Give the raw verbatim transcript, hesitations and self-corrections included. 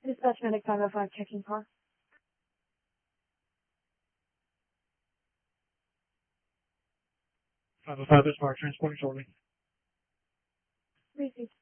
Dispatch Medic five oh five checking car. five oh five is marked, transporting shortly. Received.